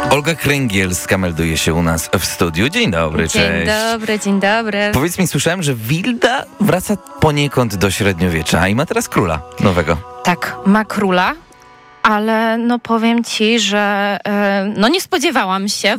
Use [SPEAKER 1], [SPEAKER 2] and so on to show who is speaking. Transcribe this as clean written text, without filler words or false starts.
[SPEAKER 1] Olga Kręgielska melduje się u nas w studiu. Dzień dobry, cześć.
[SPEAKER 2] Dzień dobry.
[SPEAKER 1] Powiedz mi, słyszałem, że Wilda wraca poniekąd do średniowiecza i ma teraz króla nowego.
[SPEAKER 2] Tak, ma króla, ale no powiem ci, że nie spodziewałam się